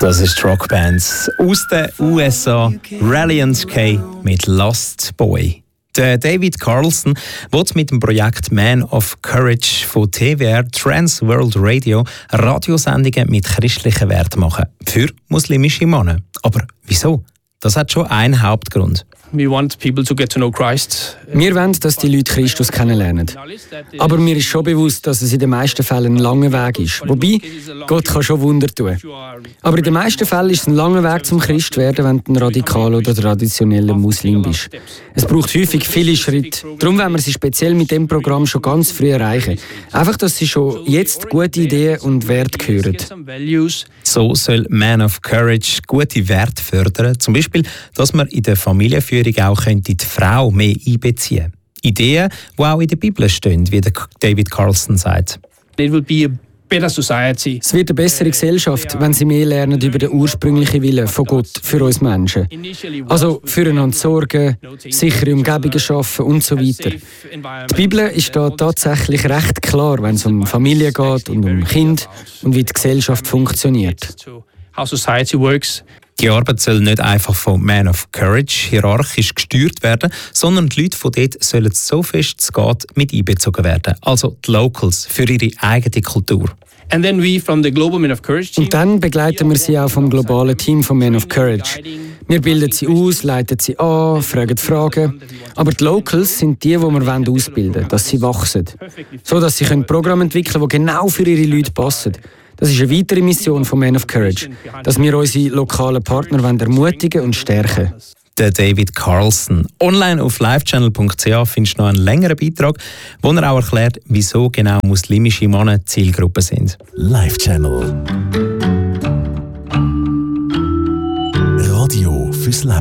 Das ist die Rockband aus den USA, Reliant K mit Lost Boy. Der David Carlson will mit dem Projekt Man of Courage von TWR Trans World Radio Radiosendungen mit christlichen Werten machen. Für muslimische Männer. Aber wieso? Das hat schon einen Hauptgrund. We want people to get to know Christ. Wir wollen, dass die Leute Christus kennenlernen. Aber mir ist schon bewusst, dass es in den meisten Fällen ein langer Weg ist. Wobei, Gott kann schon Wunder tun. Aber in den meisten Fällen ist es ein langer Weg zum Christ werden, wenn du ein radikaler oder traditioneller Muslim bist. Es braucht häufig viele Schritte. Darum wollen wir sie speziell mit dem Programm schon ganz früh erreichen. Einfach, dass sie schon jetzt gute Ideen und Werte hören. So soll Man of Courage gute Werte fördern. Zum Beispiel, dass man in der Familienführung auch die Frau mehr einbeziehen könnte. Ideen, die auch in der Bibel stehen, wie der David Carlson sagt. It will be a better society. Es wird eine bessere Gesellschaft, wenn sie mehr lernen über den ursprünglichen Willen von Gott für uns Menschen. Also füreinander sorgen, sichere Umgebungen schaffen und so weiter. Die Bibel ist da tatsächlich recht klar, wenn es um Familie geht und um Kind und wie die Gesellschaft funktioniert. How society works. Die Arbeit soll nicht einfach von Man of Courage hierarchisch gesteuert werden, sondern die Leute von dort sollen so fest es geht mit einbezogen werden. Also die Locals für ihre eigene Kultur. And then we from the Global Men of Courage team. Und dann begleiten wir sie auch vom globalen Team von Men of Courage. Wir bilden sie aus, leiten sie an, fragen Fragen. Aber die Locals sind die wir ausbilden wollen, dass sie wachsen. So dass sie Programme entwickeln können, die genau für ihre Leute passen. Das ist eine weitere Mission von Men of Courage, dass wir unsere lokalen Partner ermutigen und stärken. Der David Carlson. Online auf livechannel.ch findest du noch einen längeren Beitrag, wo er auch erklärt, wieso genau muslimische Männer Zielgruppe sind. Live Channel. Radio fürs Leben.